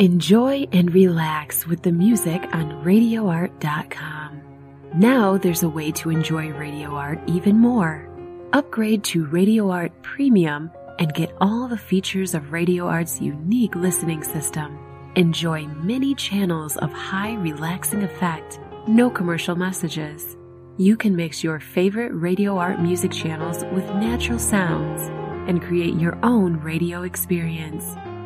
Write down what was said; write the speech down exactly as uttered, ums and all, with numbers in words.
Enjoy and relax with the music on radio art dot com. Now there's a way to enjoy Radio Art even more. Upgrade to Radio Art Premium and get all the features of Radio Art's unique listening system. Enjoy many channels of high relaxing effect, no commercial messages. You can mix your favorite Radio Art music channels with natural sounds and create your own radio experience.